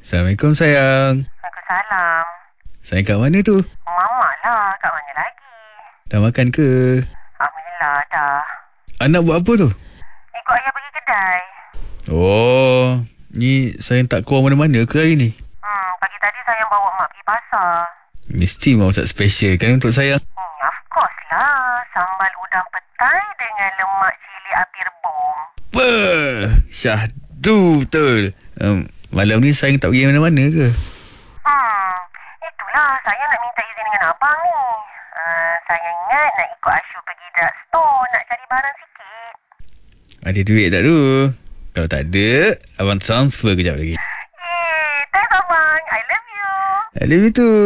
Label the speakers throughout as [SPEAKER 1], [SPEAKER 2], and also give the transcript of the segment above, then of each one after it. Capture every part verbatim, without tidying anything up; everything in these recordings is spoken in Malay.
[SPEAKER 1] Assalamualaikum sayang.
[SPEAKER 2] Waalaikumsalam.
[SPEAKER 1] Sayang kat mana tu?
[SPEAKER 2] Mamak lah, kat mana lagi?
[SPEAKER 1] Dah makan ke?
[SPEAKER 2] Alhamdulillah, dah.
[SPEAKER 1] Anak buat apa tu?
[SPEAKER 2] Ikut ayah pergi kedai.
[SPEAKER 1] Oh, ni sayang tak keluar mana-mana ke hari ni?
[SPEAKER 2] Hmm, pagi tadi saya bawa mak pergi pasar.
[SPEAKER 1] Mesti masak special kan untuk sayang?
[SPEAKER 2] Hmm, of course lah. Sambal udang petai dengan lemak cili api rebung.
[SPEAKER 1] Beuh, syahdu betul. Um, malam ni sayang tak pergi mana-mana ke?
[SPEAKER 2] Hmm, itulah saya nak minta izin dengan abang ni. Uh, saya ingat nak ikut Ashu pergi drugstore nak cari barang sikit.
[SPEAKER 1] Ada duit tak tu? Kalau tak ada, abang transfer kejap lagi.
[SPEAKER 2] Yeay, thanks abang. I love you.
[SPEAKER 1] I love you too.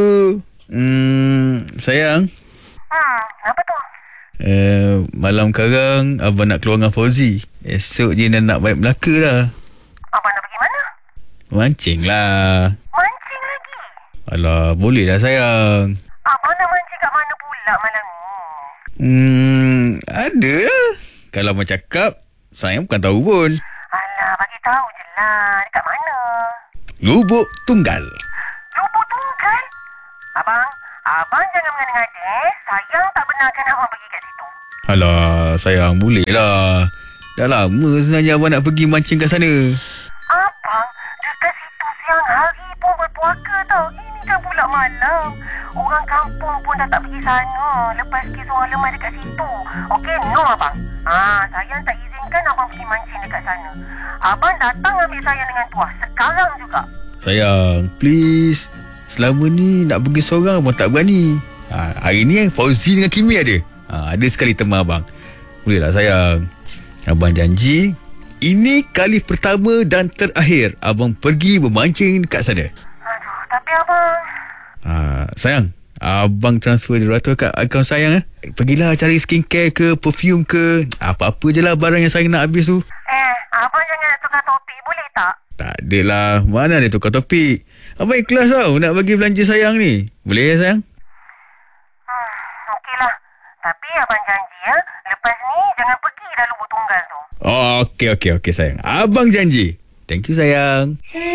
[SPEAKER 1] Hmm, sayang.
[SPEAKER 2] Hmm, apa tu?
[SPEAKER 1] Uh, malam sekarang abang nak keluar dengan Fauzi. Esok je nak balik Melaka dah.
[SPEAKER 2] Abang nak pergi mana?
[SPEAKER 1] Mancing lah.
[SPEAKER 2] Mancing lagi?
[SPEAKER 1] Alah, boleh lah sayang.
[SPEAKER 2] Abang nak mancing kat mana pula malam ni?
[SPEAKER 1] Hmm, ada lah. Kalau abang cakap, sayang bukan tahu pun.
[SPEAKER 2] Alah, bagi tahu je lah. Dekat mana?
[SPEAKER 1] Lubuk Tunggal.
[SPEAKER 2] Lubuk Tunggal? Abang, abang jangan mengada-ngada eh. Sayang tak benarkan abang pergi kat situ.
[SPEAKER 1] Alah, sayang boleh lah. Dah lama sebenarnya abang nak pergi mancing kat sana.
[SPEAKER 2] Abang, dekat situ siang hari pun berpuaka tau. Ini kan pula malam. Orang kampung pun dah tak pergi sana. Lepas kes orang lemah dekat situ. Okey, no abang. Ah, sayang tak izinkan abang pergi mancing dekat sana. Abang datang ambil sayang dengan tuas. Sekarang juga.
[SPEAKER 1] Sayang, please. Selama ni nak pergi seorang abang tak berani. Ha, hari ni Fauzi dengan Kimi ada. Ha, ada sekali teman abang. Boleh lah sayang. Abang janji, ini kali pertama dan terakhir abang pergi bermancing kat sana.
[SPEAKER 2] Aduh, tapi abang...
[SPEAKER 1] Ha, sayang, abang transfer dua ratus kat akaun sayang. Eh. Pergilah cari skincare ke, perfume ke. Apa-apa je lah barang yang sayang nak habis tu.
[SPEAKER 2] Eh, abang jangan nak tukar topik, boleh tak?
[SPEAKER 1] Tak adalah. Mana ada tukar topik. Abang ikhlas tau nak bagi belanja sayang ni. Boleh ya sayang?
[SPEAKER 2] Hmm, okeylah. Tapi abang janji ya, lepas ni jangan pergi dah Lubuk Tunggal tu.
[SPEAKER 1] Oh, okey, okey, okey sayang. Abang janji. Thank you sayang.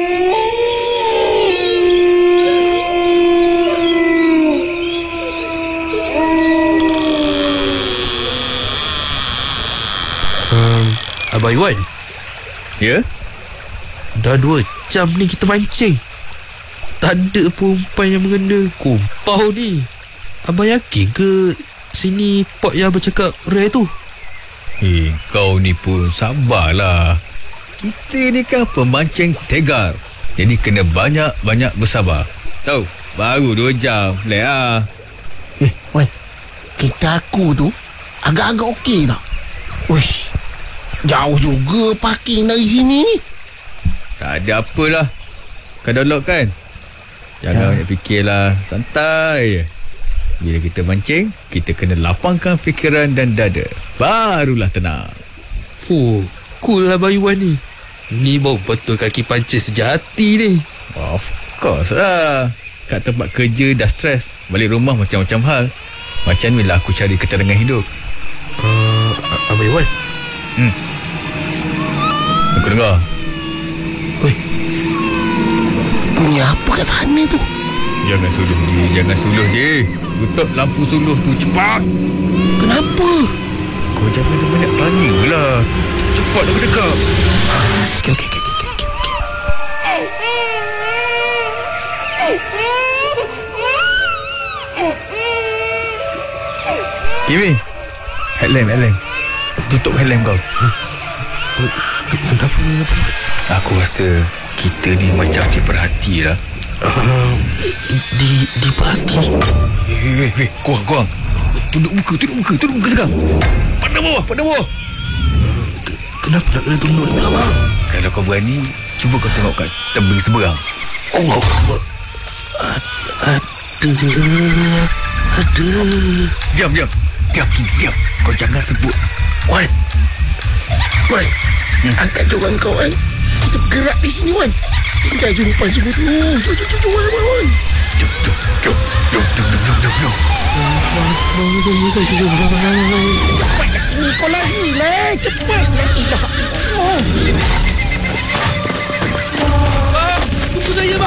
[SPEAKER 3] Um, Abang Iwan.
[SPEAKER 1] Ya?
[SPEAKER 3] Dah dua jam ni kita mancing. Tak ada perempuan yang mengena kumpau ni. Abang yakin ke sini pot yang abang cakap rare tu?
[SPEAKER 1] Eh, kau ni pun sabarlah. Kita ni kan pemancing tegar. Jadi kena banyak-banyak bersabar. Tahu, baru dua jam. Boleh lah.
[SPEAKER 4] Eh, Wan, kereta aku tu agak-agak okey tak? Uish, jauh juga parking dari sini ni.
[SPEAKER 1] Tak ada apalah. Kau download kan? Jangan
[SPEAKER 4] Ya.
[SPEAKER 1] banyak fikirlah. Santai je. Bila kita mancing, kita kena lapangkan fikiran dan dada. Barulah tenang.
[SPEAKER 3] Fuh, cool lah Abang Iwan ni. Ni baru betul kaki pancing sejati ni.
[SPEAKER 1] Of course lah. Kat tempat kerja dah stres. Balik rumah macam-macam hal. Macam ni lah aku cari ketenangan hidup.
[SPEAKER 3] Uh, Abang Iwan.
[SPEAKER 1] Hmm. Aku dengar.
[SPEAKER 4] Oi, bunyi apa kat sana tu?
[SPEAKER 1] Jangan suluh je. Jangan suluh je. Tutup lampu suluh tu. Cepat.
[SPEAKER 4] Kenapa?
[SPEAKER 1] Kau jangan banyak tanya lah. Cepat aku cakap.
[SPEAKER 4] Okey, okey, okey, okey, okey, okey.
[SPEAKER 1] Kimi, headlamp, headlamp. Tutup headlamp kau.
[SPEAKER 3] Uh, kenapa, kenapa?
[SPEAKER 1] Aku rasa kita ni macam diperhati lah.
[SPEAKER 3] Uh, di di parti.
[SPEAKER 1] Hei, hei, hei, korang, korang. Tunduk muka, tunduk muka, tunduk muka sekarang. Pandang bawah, pandang bawah.
[SPEAKER 3] Kenapa nak kena tunduk ni abang?
[SPEAKER 1] Kalau kau berani, cuba kau tengok kat tebing seberang.
[SPEAKER 3] Allah Akbar. Ada, ada.
[SPEAKER 1] Diam, diam. Diam, Kimi, diam. Kau jangan sebut.
[SPEAKER 4] Wan, Wan, hmm. angkat joran kau, Wan. Kita bergerak di sini, Wan. Tinggal jumpa semua tu. Jom, jom, jom, jom, Wan, Wan, Wan.
[SPEAKER 1] Jom, jom, jom, jom, jom, jom, jom, jom, jom.
[SPEAKER 4] Cepatlah kini kau lari lah. Cepatlah. Ilah. Oh.
[SPEAKER 3] Bang, tunggu saya bang.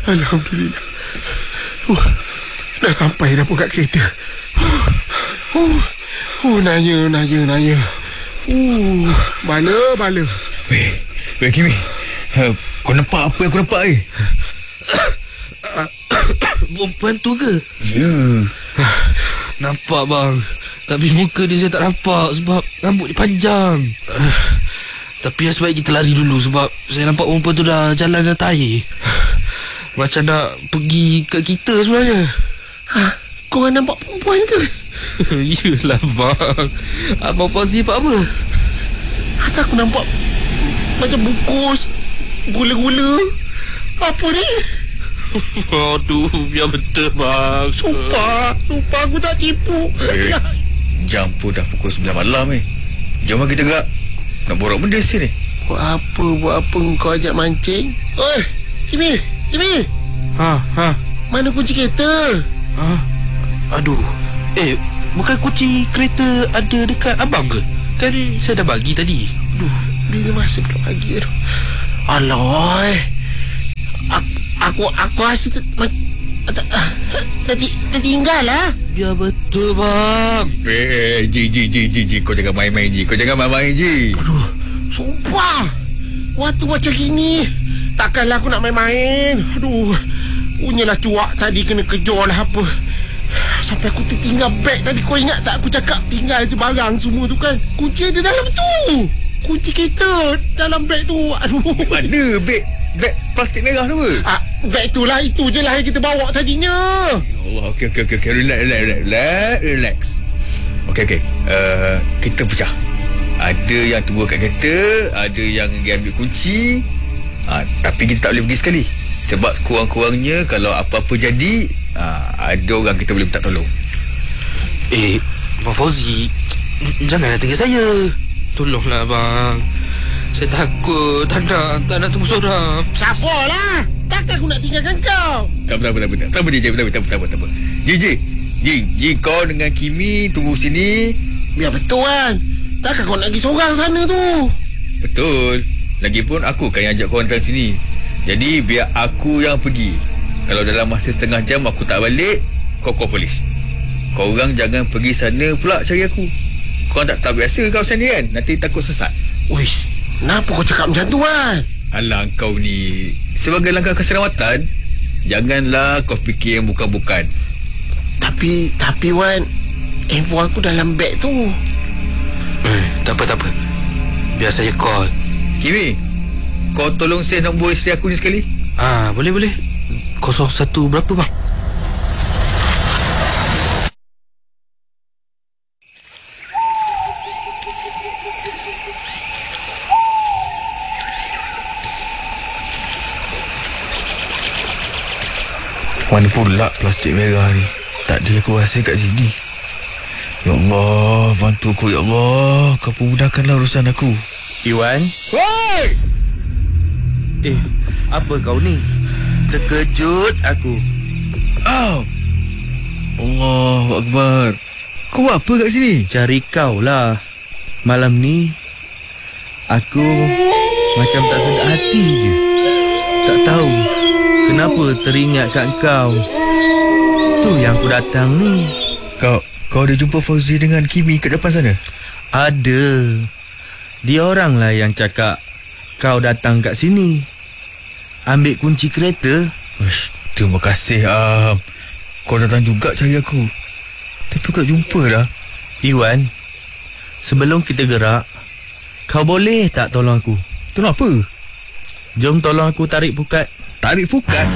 [SPEAKER 4] Alhamdulillah. uh, Dah sampai dah pun kat kereta. uh, uh, Naya, naya, naya. uh, Bala, bala.
[SPEAKER 1] Weh, weh Kimi, uh, kau nampak apa yang aku nampak ni?
[SPEAKER 3] Perempuan tu ke?
[SPEAKER 1] Ya.
[SPEAKER 3] Nampak bang. Tapi muka dia saya tak nampak sebab rambut dia panjang. uh, Tapi yang sebaik kita lari dulu sebab saya nampak perempuan tu dah jalan dah air. Macam nak pergi kat kita sebenarnya.
[SPEAKER 4] Ha, korang nampak perempuan ke?
[SPEAKER 3] Yelah bang. Abang Fauzi buat apa?
[SPEAKER 4] Asal aku nampak macam bukus, gula-gula. Apa ni?
[SPEAKER 3] Aduh, biar betul bang.
[SPEAKER 4] Sumpah, sumpah aku tak tipu.
[SPEAKER 1] Eh, jam pun dah pukul sembilan malam ni. Jom kita gerak. Nak borak benda sini.
[SPEAKER 4] Buat apa, buat apa kau ajak mancing? Oi, Kimi, Kimi.
[SPEAKER 3] Ha, ha.
[SPEAKER 4] Mana kunci kereta?
[SPEAKER 3] Ha? Aduh. Eh, bukan kunci kereta ada dekat abang ke? Kan saya dah bagi tadi.
[SPEAKER 4] Aduh, bila masa pula bagi? Aduh. Alah, aku, aku, aku rasa ter, ma, ter, ter, tertinggal lah.
[SPEAKER 3] Biar betul bang.
[SPEAKER 1] Eh, Ji, Ji, Ji, Ji, Ji. Kau jangan main-main, Ji. Kau jangan main-main, Ji.
[SPEAKER 4] Aduh, sumpah. Waktu macam gini, takkanlah aku nak main-main. Aduh, punyalah cuak tadi kena kejar lah apa. Sampai aku tertinggal beg tadi. Kau ingat tak aku cakap tinggal je barang semua tu kan? Kunci ada dalam tu. Kunci kereta dalam beg tu. Aduh.
[SPEAKER 1] Mana beg? Beg plastik merah tu ke?
[SPEAKER 4] Ah, beg tu lah. Itu je lah yang kita bawa tadinya.
[SPEAKER 1] Allah, okey, okey, okey. Okay. Relax, relax, relax, relax, relax. Okey, okey. Uh, kita pecah. Ada yang tunggu kat kereta, ada yang pergi ambil kunci. Uh, tapi kita tak boleh pergi sekali. Sebab kurang-kurangnya kalau apa-apa jadi, uh, ada orang kita boleh minta tolong.
[SPEAKER 3] Eh, Abang Fauzi, janganlah tinggal saya. Tolonglah bang. Saya takut. Tak nak, tak nak tunggu seorang.
[SPEAKER 4] Siapa lah? Takkan aku nak tinggalkan kau.
[SPEAKER 1] Tak apa, tak apa, tak apa. Tak apa, Ji, tak apa, tak apa, tak apa, tak apa. Ji, Ji. Ji, Ji, kau dengan Kimi tunggu sini.
[SPEAKER 4] Biar betul kan. Takkan kau nak pergi seorang sana tu.
[SPEAKER 1] Betul. Lagipun aku kan yang ajak kau datang sini. Jadi biar aku yang pergi. Kalau dalam masa setengah jam aku tak balik, kau call polis. Kau orang jangan pergi sana pula cari aku. Kau tak tak biasa kau sana kan. Nanti takut sesat.
[SPEAKER 4] Uish, kenapa kau cakap macam tu kan?
[SPEAKER 1] Alah kau ni. Sebagai langkah keselamatan, janganlah kau fikir yang bukan-bukan.
[SPEAKER 4] Tapi, tapi Wan, handphone aku dalam beg tu.
[SPEAKER 3] Eh, tak apa, tak apa. Biar saya call.
[SPEAKER 1] Kimi, kau tolong save nombor isteri aku ni sekali.
[SPEAKER 3] Ah, boleh, boleh. kosong satu berapa bang?
[SPEAKER 1] Mana pula plastik merah ni? Tak ada aku rasa kat sini. Ya Allah, bantu aku ya Allah. Kau pemudahkanlah urusan aku.
[SPEAKER 5] Iwan.
[SPEAKER 1] Woi!
[SPEAKER 5] Eh, apa kau ni? Terkejut aku.
[SPEAKER 1] Oh. Allahu Akbar. Kau buat apa kat sini?
[SPEAKER 5] Cari kau lah. Malam ni aku macam tak sedar hati je. Tak tahu kenapa teringat kat kau. Tu yang aku datang ni.
[SPEAKER 1] Kau Kau ada jumpa Fauzi dengan Kimi kat depan sana?
[SPEAKER 5] Ada. Dia orang lah yang cakap kau datang kat sini ambil kunci kereta.
[SPEAKER 1] Uish, terima kasih Am. Kau datang juga cari aku. Tapi kau tak jumpa dah.
[SPEAKER 5] Iwan, sebelum kita gerak, kau boleh tak tolong aku?
[SPEAKER 1] Tolong apa?
[SPEAKER 5] Jom tolong aku tarik pukat.
[SPEAKER 1] Tarik pukat?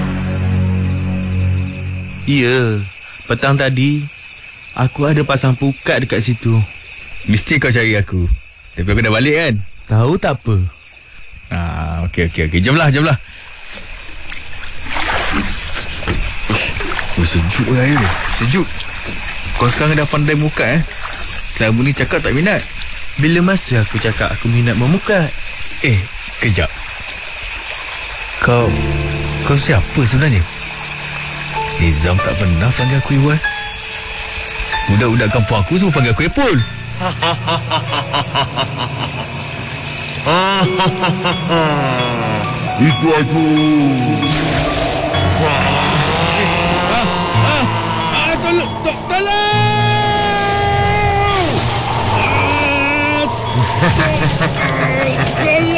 [SPEAKER 5] Ya, petang tadi aku ada pasang pukat dekat situ.
[SPEAKER 1] Mesti kau cari aku. Tapi aku dah balik kan?
[SPEAKER 5] Tahu tak apa.
[SPEAKER 1] Ah, okey okey okey. Jomlah, jomlah. Oh, sejuk lah air ni. Sejuk. Kau sekarang dah pandai mukat eh. Selama ni cakap tak minat.
[SPEAKER 5] Bila masa aku cakap aku minat memukat?
[SPEAKER 1] Eh, kejap. Kau Kau siapa sebenarnya? Nizam tak pernah panggil aku Iwan. Budak-budak kampung aku semua panggil aku Epul.
[SPEAKER 4] Itu aku.
[SPEAKER 1] Tolong! Tolong!